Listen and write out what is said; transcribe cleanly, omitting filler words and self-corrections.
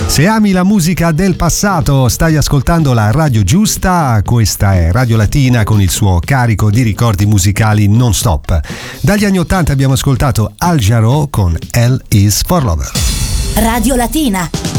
Se ami la musica del passato, stai ascoltando la radio giusta. Questa è Radio Latina con il suo carico di ricordi musicali non stop. Dagli anni 80 abbiamo ascoltato Al Jarreau con L is for Lover. Radio Latina.